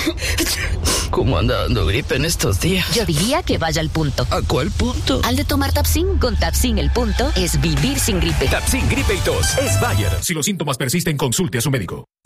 ¿Cómo anda dando gripe en estos días? Yo diría que vaya al punto. ¿A cuál punto? Al de tomar Tapsin. Con Tapsin el punto es vivir sin gripe. Tapsin, gripe y tos. Es Bayer. Si los síntomas persisten, consulte a su médico.